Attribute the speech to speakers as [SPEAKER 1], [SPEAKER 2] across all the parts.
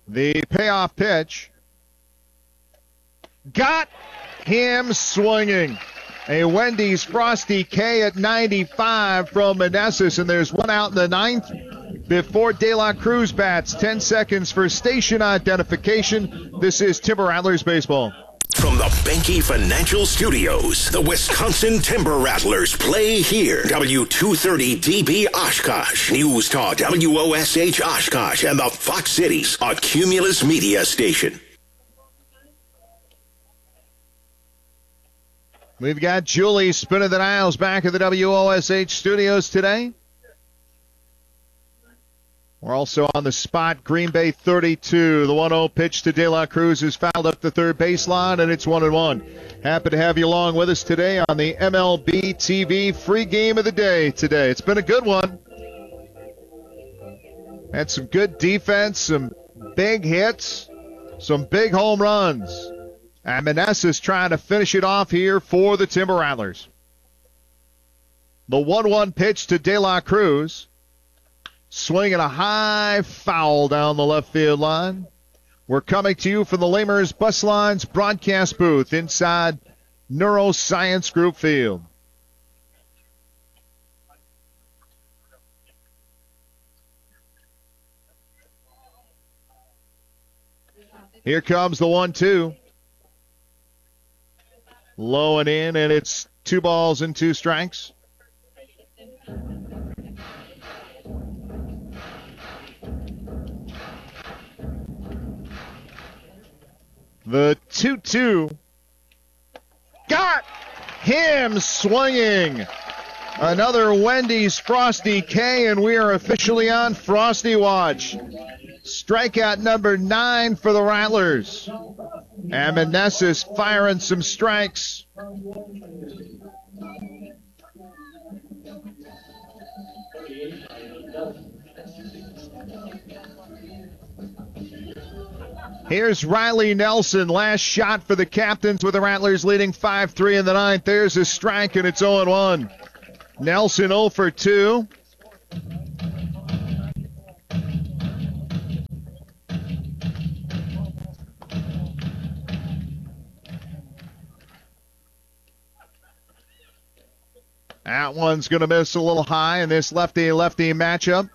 [SPEAKER 1] The payoff pitch got him swinging. A Wendy's Frosty K at 95 from Manassas, and there's one out in the ninth before De La Cruz bats. 10 seconds for station identification. This is Timber Rattlers baseball.
[SPEAKER 2] From the Benke Financial Studios, the Wisconsin Timber Rattlers play here. W230DB Oshkosh, News Talk WOSH Oshkosh, and the Fox Cities, a Cumulus Media station.
[SPEAKER 1] We've got Julie spinning the dials back at the WOSH studios today. We're also on the spot. Green Bay 32. The 1-0 pitch to De La Cruz is fouled up the third baseline, and it's 1-1. Happy to have you along with us today on the MLB TV free game of the day today. It's been a good one. Had some good defense, some big hits, some big home runs. And Manassas trying to finish it off here for the Timber Rattlers. The 1-1 pitch to De La Cruz. Swinging a high foul down the left field line. We're coming to you from the Lamers Bus Lines broadcast booth inside Neuroscience Group Field. Here comes the 1-2. Low and in, and it's 2 balls and 2 strikes. The 2-2 got him swinging. Another Wendy's Frosty K, and we are officially on Frosty Watch. Strikeout number 9 for the Rattlers. And Manassas firing some strikes. Here's Riley Nelson, last shot for the Captains with the Rattlers leading 5-3 in the ninth. There's a strike, and it's 0-1. Nelson 0 for 2. That one's going to miss a little high in this lefty-lefty matchup.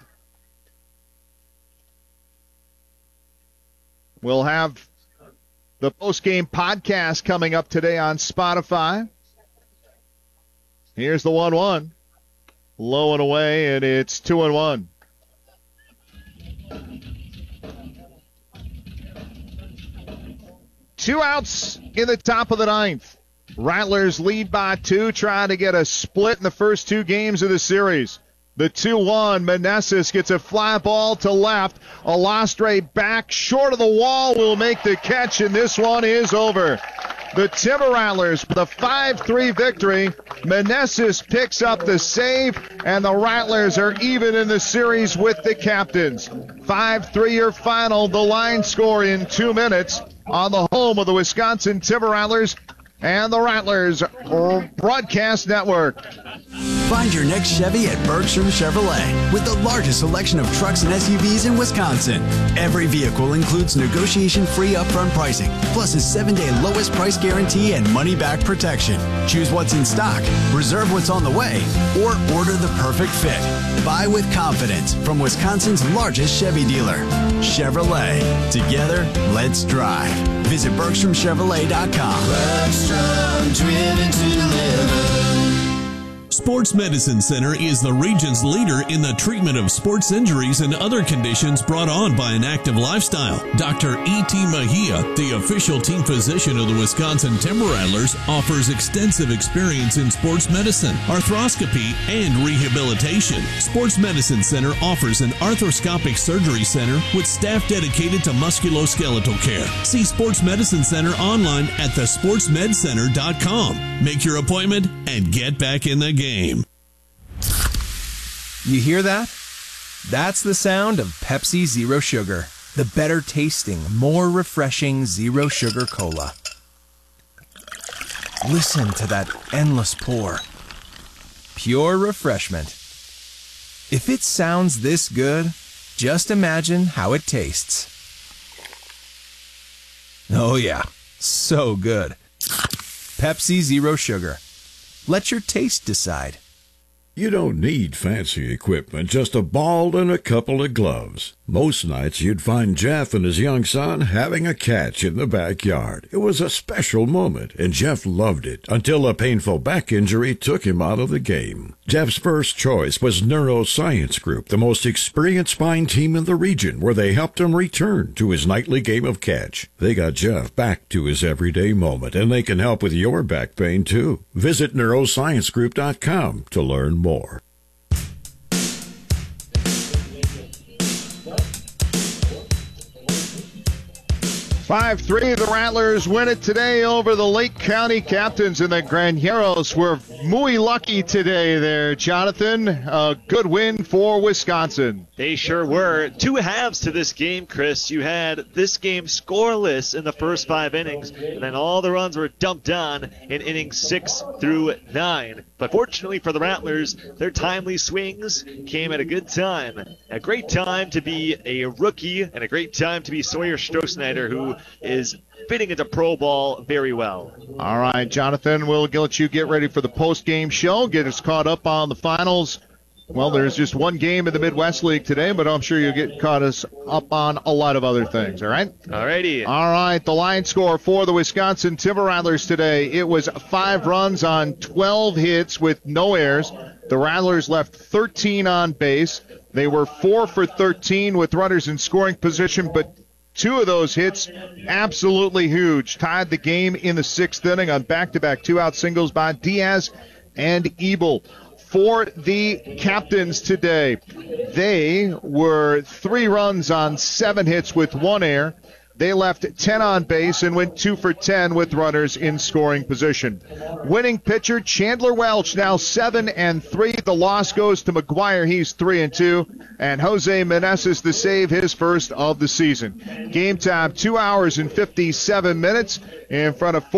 [SPEAKER 1] We'll have the post-game podcast coming up today on Spotify. Here's the 1-1. Low and away, and it's 2-1. Two outs in the top of the ninth. Rattlers lead by 2, trying to get a split in the first 2 games of the series. The 2-1, Manassas gets a fly ball to left. Alastre back short of the wall will make the catch, and this one is over. The Timber Rattlers with a 5-3 victory. Manassas picks up the save, and the Rattlers are even in the series with the Captains. 5-3 your final, the line score in 2 minutes on the home of the Wisconsin Timber Rattlers and the Rattlers Broadcast Network.
[SPEAKER 3] Find your next Chevy at Bergstrom Chevrolet with the largest selection of trucks and SUVs in Wisconsin. Every vehicle includes negotiation-free upfront pricing, plus a 7-day lowest price guarantee and money-back protection. Choose what's in stock, reserve what's on the way, or order the perfect fit. Buy with confidence from Wisconsin's largest Chevy dealer. Chevrolet. Together, let's drive. Visit BergstromChevrolet.com.
[SPEAKER 4] Bergstrom, driven to deliver.
[SPEAKER 5] Sports Medicine Center is the region's leader in the treatment of sports injuries and other conditions brought on by an active lifestyle. Dr. E.T. Mejia, the official team physician of the Wisconsin Timber Rattlers, offers extensive experience in sports medicine, arthroscopy, and rehabilitation. Sports Medicine Center offers an arthroscopic surgery center with staff dedicated to musculoskeletal care. See Sports Medicine Center online at thesportsmedcenter.com. Make your appointment and get back in the game.
[SPEAKER 6] You hear that? That's the sound of Pepsi Zero Sugar, the better tasting, more refreshing Zero Sugar Cola. Listen to that endless pour. Pure refreshment. If it sounds this good, just imagine how it tastes. Oh yeah, so good. Pepsi Zero Sugar. Let your taste decide.
[SPEAKER 7] You don't need fancy equipment, just a ball and a couple of gloves. Most nights you'd find Jeff and his young son having a catch in the backyard. It was a special moment, and Jeff loved it until a painful back injury took him out of the game. Jeff's first choice was Neuroscience Group, the most experienced spine team in the region, where they helped him return to his nightly game of catch. They got Jeff back to his everyday moment, and they can help with your back pain too. Visit neurosciencegroup.com to learn more.
[SPEAKER 1] 5-3, the Rattlers win it today over the Lake County Captains, and the Graneros were muy lucky today there, Jonathan. A good win for Wisconsin.
[SPEAKER 8] They sure were. 2 halves to this game, Chris. You had this game scoreless in the first 5 innings, and then all the runs were dumped on in innings 6 through 9. But fortunately for the Rattlers, their timely swings came at a good time. A great time to be a rookie, and a great time to be Sawyer Strohsnyder, who is fitting into pro ball very well.
[SPEAKER 1] All right, Jonathan, we'll let you get ready for the post-game show, get us caught up on the finals. Well, there's just one game in the Midwest League today, but I'm sure you'll get caught us up on a lot of other things, all right?
[SPEAKER 8] All righty.
[SPEAKER 1] All right, the line score for the Wisconsin Timber Rattlers today, it was 5 runs on 12 hits with no errors. The Rattlers left 13 on base. They were 4 for 13 with runners in scoring position, but 2 of those hits absolutely huge. Tied the game in the 6th inning on back-to-back 2-out singles by Diaz and Ebel. For the Captains today, they were 3 runs on 7 hits with 1 error. They left 10 on base and went 2 for 10 with runners in scoring position. Winning pitcher Chandler Welch, now 7-3. The loss goes to McGuire. He's 3-2. And Jose Meneses to save, his first of the season. Game time, 2 hours and 57 minutes in front of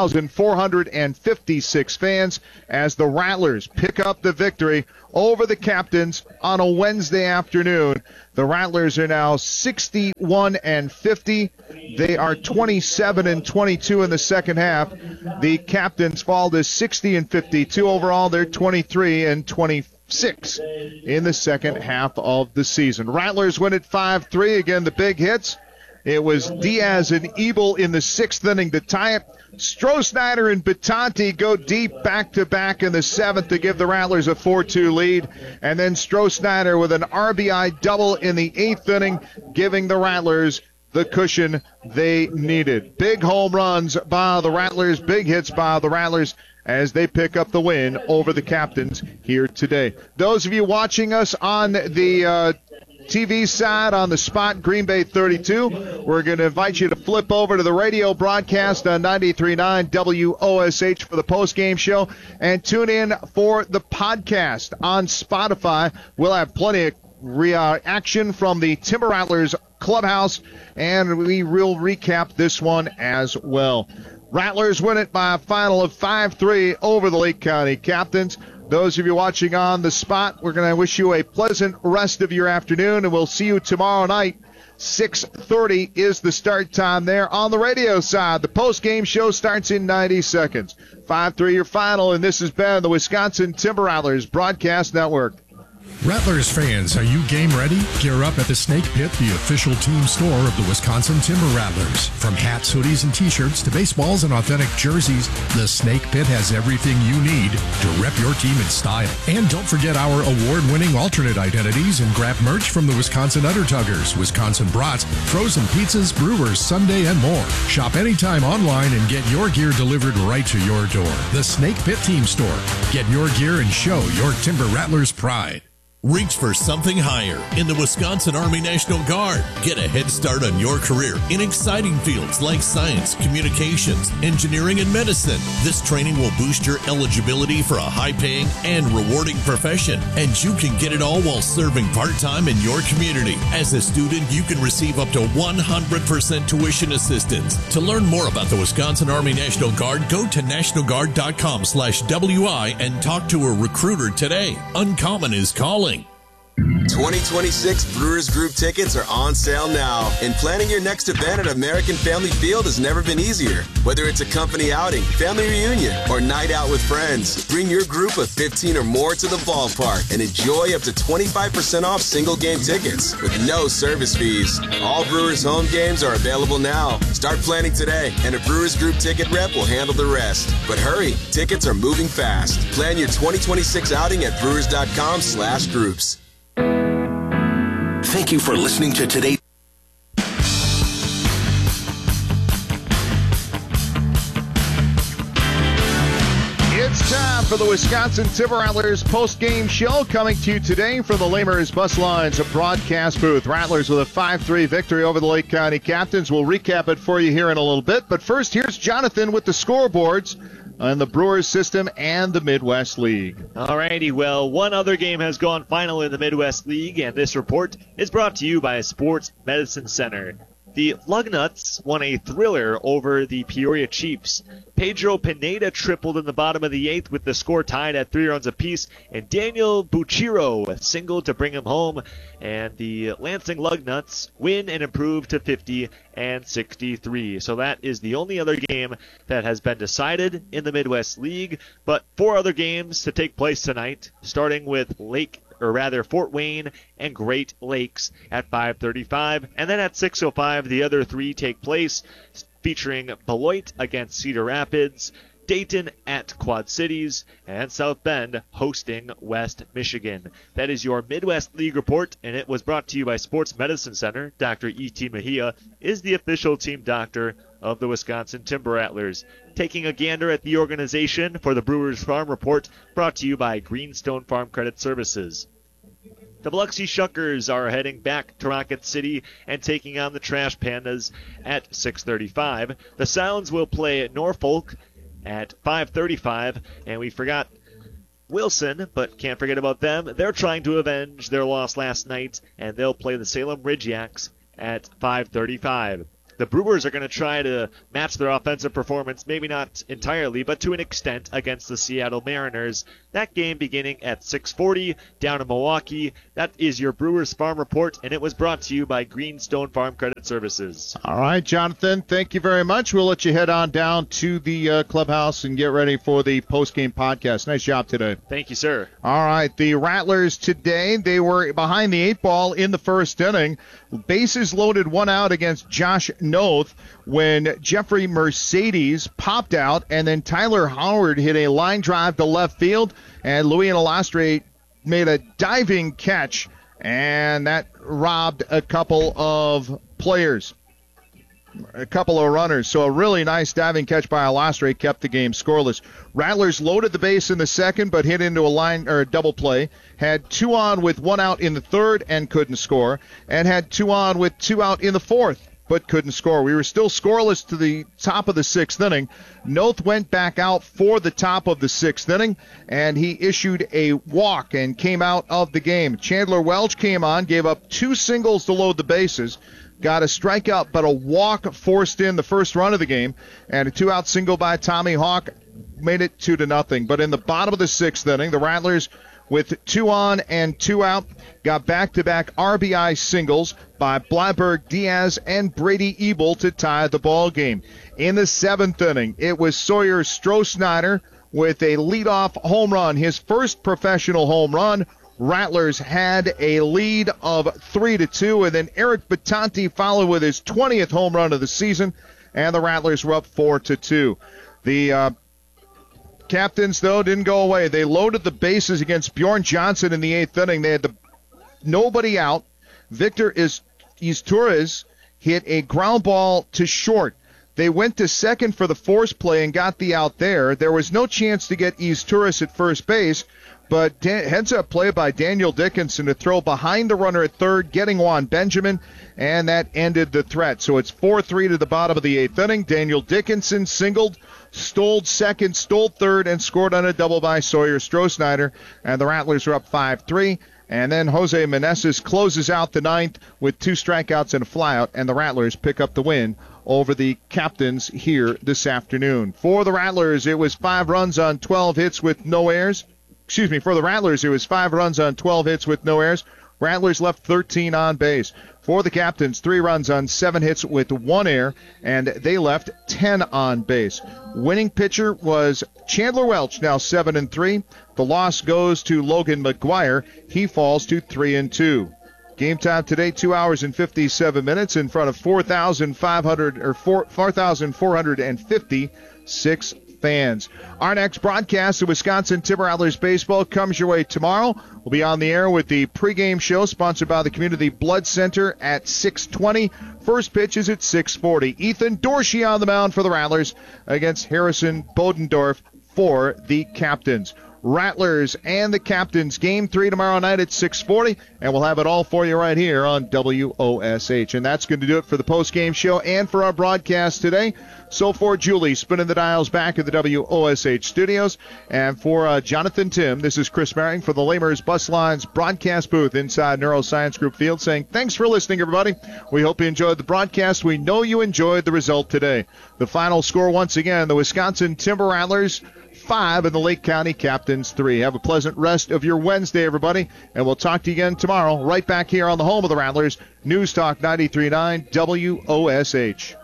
[SPEAKER 1] 4,456 fans as the Rattlers pick up the victory over the Captains on a Wednesday afternoon. The Rattlers are now 61-50. They are 27-22 in the second half. The Captains fall to 60-52 overall. They're 23-26 in the second half of the season. Rattlers win at 5-3. Again, the big hits. It was Diaz and Ebel in the 6th inning to tie it. Strohsnyder and Batanti go deep back-to-back in the 7th to give the Rattlers a 4-2 lead. And then Strohsnyder with an RBI double in the 8th inning, giving the Rattlers the cushion they needed. Big home runs by the Rattlers, big hits by the Rattlers as they pick up the win over the Captains here today. Those of you watching us on the TV side on the spot, Green Bay 32. We're going to invite you to flip over to the radio broadcast on 93.9 WOSH for the postgame show and tune in for the podcast on Spotify. We'll have plenty of reaction from the Timber Rattlers clubhouse, and we will recap this one as well. Rattlers win it by a final of 5-3 over the Lake County Captains. Those of you watching on the spot, we're going to wish you a pleasant rest of your afternoon, and we'll see you tomorrow night. 6:30 is the start time there on the radio side. The post-game show starts in 90 seconds. 5-3 your final, and this has been the Wisconsin Timber Rattlers Broadcast Network.
[SPEAKER 9] Rattlers fans, are you game ready? Gear up at the Snake Pit, the official team store of the Wisconsin Timber Rattlers. From hats, hoodies, and t-shirts to baseballs and authentic jerseys, the Snake Pit has everything you need to rep your team in style. And don't forget our award-winning alternate identities and grab merch from the Wisconsin Undertuggers, Wisconsin Brats, frozen pizzas, brewers, Sunday, and more. Shop anytime online and get your gear delivered right to your door. The Snake Pit Team Store. Get your gear and show your Timber Rattlers pride.
[SPEAKER 5] Reach for something higher in the Wisconsin Army National Guard. Get a head start on your career in exciting fields like science, communications, engineering, and medicine. This training will boost your eligibility for a high-paying and rewarding profession, and you can get it all while serving part-time in your community. As a student, you can receive up to 100% tuition assistance. To learn more about the Wisconsin Army National Guard, go to nationalguard.com/WI and talk to a recruiter today. Uncommon is calling.
[SPEAKER 10] 2026 Brewers Group tickets are on sale now, and planning your next event at American Family Field has never been easier. Whether it's a company outing, family reunion, or night out with friends, bring your group of 15 or more to the ballpark and enjoy up to 25% off single game tickets with no service fees. All Brewers home games are available now. Start planning today, and a Brewers Group ticket rep will handle the rest. But hurry, tickets are moving fast. Plan your 2026 outing at brewers.com/groups.
[SPEAKER 2] Thank you for listening to today.
[SPEAKER 1] It's time for the Wisconsin Timber Rattlers post-game show, coming to you today from the Lamers Bus Lines, a broadcast booth. Rattlers with a 5-3 victory over the Lake County Captains. We'll recap it for you here in a little bit. But first, here's Jonathan with the scoreboards on the Brewers system and the Midwest League.
[SPEAKER 8] All righty, well, one other game has gone final in the Midwest League, and this report is brought to you by Sports Medicine Center. The Lugnuts won a thriller over the Peoria Chiefs. Pedro Pineda tripled in the bottom of the 8th with the score tied at 3 runs apiece, and Daniel Buchiro singled to bring him home. And the Lansing Lugnuts win and improve to 50-63. So that is the only other game that has been decided in the Midwest League. But 4 other games to take place tonight, starting with Fort Wayne and Great Lakes at 5:35. And then at 6:05, the other 3 take place, featuring Beloit against Cedar Rapids, Dayton at Quad Cities, and South Bend hosting West Michigan. That is your Midwest League report, and it was brought to you by Sports Medicine Center. Dr. E.T. Mejia is the official team doctor of the Wisconsin Timber Rattlers. Taking a gander at the organization for the Brewers Farm Report, brought to you by Greenstone Farm Credit Services. The Biloxi Shuckers are heading back to Rocket City and taking on the Trash Pandas at 6:35. The Sounds will play Norfolk at 5:35, and we forgot Wilson, but can't forget about them. They're trying to avenge their loss last night, and they'll play the Salem Ridgeyaks at 5:35. The Brewers are going to try to match their offensive performance, maybe not entirely, but to an extent, against the Seattle Mariners. That game beginning at 6:40 down in Milwaukee. That is your Brewers Farm Report, and it was brought to you by Greenstone Farm Credit Services.
[SPEAKER 1] All right, Jonathan, thank you very much. We'll let you head on down to the clubhouse and get ready for the post-game podcast. Nice job today.
[SPEAKER 8] Thank you, sir.
[SPEAKER 1] All right, the Rattlers today, they were behind the 8 ball in the first inning. Bases loaded, 1 out against Josh Noth when Jeffrey Mercedes popped out, and then Tyler Howard hit a line drive to left field, and Louis Alastre made a diving catch, and that robbed a couple of players, a couple of runners. So a really nice diving catch by Alastre kept the game scoreless. Rattlers loaded the base in the second, but hit into a line or a double play. Had 2 on with 1 out in the third and couldn't score, and had 2 on with 2 out in the fourth, but couldn't score. We were still scoreless to the top of the 6th inning. Noth went back out for the top of the 6th inning, and he issued a walk and came out of the game. Chandler Welch came on, gave up 2 singles to load the bases, got a strikeout, but a walk forced in the first run of the game, and a 2-out single by Tommy Hawk made it 2-0. But in the bottom of the 6th inning, the Rattlers, with 2 on and 2 out, got back-to-back RBI singles by Blyberg, Diaz, and Brady Ebel to tie the ball game. In the 7th inning, it was Sawyer Stroh-Snyder with a leadoff home run, his first professional home run. Rattlers had a lead of 3-2, and then Eric Battanti followed with his 20th home run of the season, and the Rattlers were up 4-2. The Captains, though, didn't go away. They loaded the bases against Bjorn Johnson in the 8th inning. They had nobody out. Victor Izturis hit a ground ball to short. They went to second for the force play and got the out there. There was no chance to get Izturis at first base, but heads-up play by Daniel Dickinson to throw behind the runner at third, getting Juan Benjamin, and that ended the threat. So it's 4-3 to the bottom of the 8th inning. Daniel Dickinson singled, stole second, stole third, and scored on a double by Sawyer Stroh-Snyder, and the Rattlers are up 5-3. And then Jose Meneses closes out the 9th with 2 strikeouts and a flyout, and the Rattlers pick up the win over the Captains here this afternoon. For the Rattlers, it was 5 runs on 12 hits with no errors. For the Rattlers, it was 5 runs on 12 hits with no errors. Rattlers left 13 on base. For the Captains, 3 runs on 7 hits with 1 error, and they left 10 on base. Winning pitcher was Chandler Welch, now 7-3. The loss goes to Logan McGuire. He falls to 3-2. Game time today, 2 hours and 57 minutes in front of 4,456 fans. Our next broadcast of Wisconsin Timber Rattlers baseball comes your way tomorrow. We'll be on the air with the pregame show sponsored by the Community Blood Center at 6:20. First pitch is at 6:40. Ethan Dorsey on the mound for the Rattlers against Harrison Bodendorf for the Captains. Rattlers and the Captains, Game 3 tomorrow night at 6:40, and we'll have it all for you right here on WOSH. And that's going to do it for the post-game show and for our broadcast today. So for Julie, spinning the dials back at the WOSH studios, and for Jonathan Tim, this is Chris Merring for the Lamers Bus Lines broadcast booth inside Neuroscience Group Field, saying thanks for listening, everybody. We hope you enjoyed the broadcast. We know you enjoyed the result today. The final score, once again, the Wisconsin Timber Rattlers 5 and the Lake County Captains 3. Have a pleasant rest of your Wednesday, everybody, and we'll talk to you again tomorrow right back here on the home of the Rattlers, News Talk 93.9 WOSH.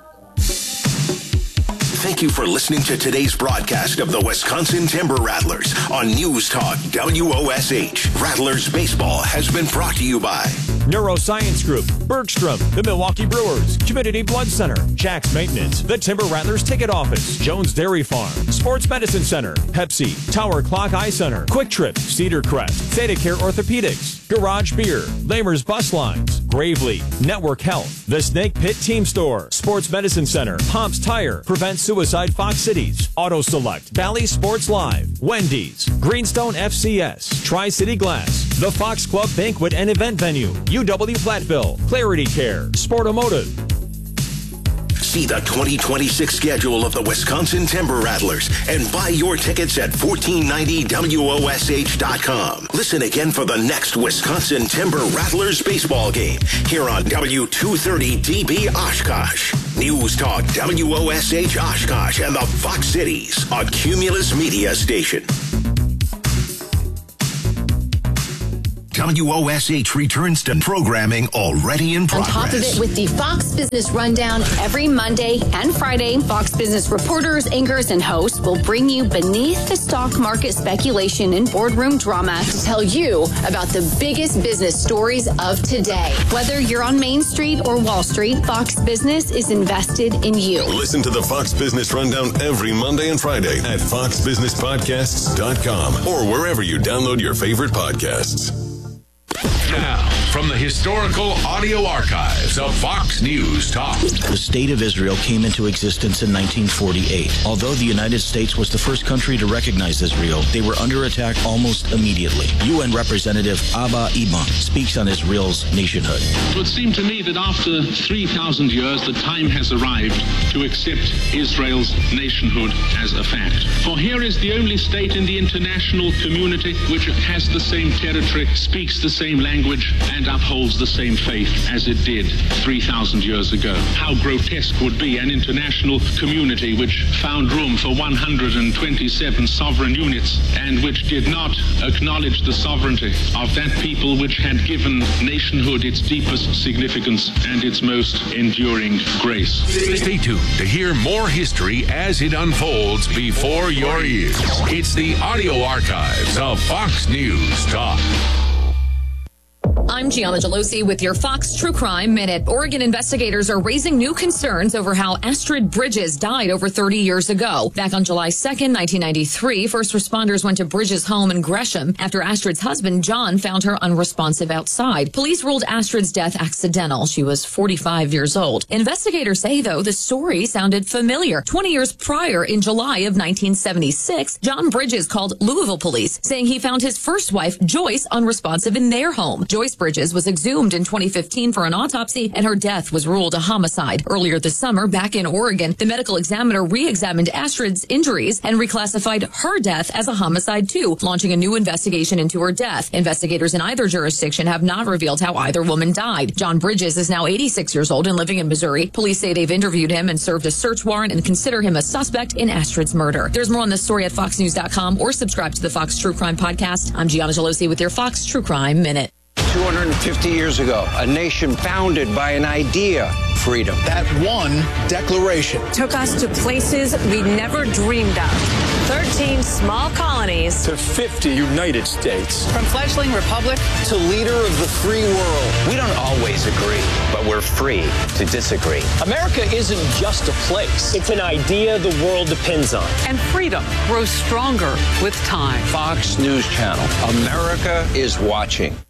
[SPEAKER 2] Thank you for listening to today's broadcast of the Wisconsin Timber Rattlers on News Talk WOSH. Rattlers baseball has been brought to you by
[SPEAKER 11] Neuroscience Group, Bergstrom, the Milwaukee Brewers, Community Blood Center, Jack's Maintenance, the Timber Rattlers Ticket Office, Jones Dairy Farm, Sports Medicine Center, Pepsi, Tower Clock Eye Center, Quick Trip, Cedar Crest, Theta Care Orthopedics, Garage Beer, Lamers Bus Lines, Gravely, Network Health, the Snake Pit Team Store, Sports Medicine Center, Pomps Tire, Prevent Suicide Fox Cities, Auto Select, Valley Sports Live, Wendy's, Greenstone FCS, Tri-City Glass, the Fox Club Banquet and Event Venue, UW Platteville, Clarity Care, Sportomotive.
[SPEAKER 2] See the 2026 schedule of the Wisconsin Timber Rattlers and buy your tickets at 1490WOSH.com. Listen again for the next Wisconsin Timber Rattlers baseball game here on W230DB Oshkosh. News Talk WOSH Oshkosh and the Fox Cities, a Cumulus Media station. WOSH returns to programming already in progress.
[SPEAKER 12] On top of it, with the Fox Business Rundown every Monday and Friday, Fox Business reporters, anchors, and hosts will bring you beneath the stock market speculation and boardroom drama to tell you about the biggest business stories of today. Whether you're on Main Street or Wall Street, Fox Business is invested in you.
[SPEAKER 13] Listen to the Fox Business Rundown every Monday and Friday at foxbusinesspodcasts.com or wherever you download your favorite podcasts.
[SPEAKER 14] Now, from the historical audio archives of Fox News Talk.
[SPEAKER 15] The State of Israel came into existence in 1948. Although the United States was the first country to recognize Israel, they were under attack almost immediately. UN Representative Abba Eban speaks on Israel's nationhood.
[SPEAKER 16] It would seem to me that after 3,000 years, the time has arrived to accept Israel's nationhood as a fact. For here is the only state in the international community which has the same territory, speaks the same language, and upholds the same faith as it did 3,000 years ago. How grotesque would be an international community which found room for 127 sovereign units and which did not acknowledge the sovereignty of that people which had given nationhood its deepest significance and its most enduring grace.
[SPEAKER 14] Stay tuned to hear more history as it unfolds before your ears. It's the audio archives of Fox News Talk.
[SPEAKER 17] I'm Gianna Gelosi with your Fox True Crime Minute. Oregon investigators are raising new concerns over how Astrid Bridges died over 30 years ago. Back on July 2nd, 1993, first responders went to Bridges' home in Gresham after Astrid's husband, John, found her unresponsive outside. Police ruled Astrid's death accidental. She was 45 years old. Investigators say, though, the story sounded familiar. 20 years prior, in July of 1976, John Bridges called Louisville police, saying he found his first wife, Joyce, unresponsive in their home. Joyce Bridges was exhumed in 2015 for an autopsy, and her death was ruled a homicide. Earlier this summer, back in Oregon, the medical examiner re-examined Astrid's injuries and reclassified her death as a homicide too, launching a new investigation into her death. Investigators in either jurisdiction have not revealed how either woman died. John Bridges is now 86 years old and living in Missouri. Police say they've interviewed him and served a search warrant and consider him a suspect in Astrid's murder. There's more on this story at foxnews.com or subscribe to the Fox True Crime Podcast. I'm Gianna Gelosi with your Fox True Crime Minute.
[SPEAKER 18] 250 years ago, a nation founded by an idea, freedom.
[SPEAKER 19] That one declaration
[SPEAKER 20] took us to places we never dreamed of. 13 small colonies
[SPEAKER 19] to 50 United States.
[SPEAKER 20] From fledgling republic
[SPEAKER 19] to leader of the free world.
[SPEAKER 18] We don't always agree, but we're free to disagree.
[SPEAKER 19] America isn't just a place. It's an idea the world depends on.
[SPEAKER 20] And freedom grows stronger with time.
[SPEAKER 18] Fox News Channel. America is watching.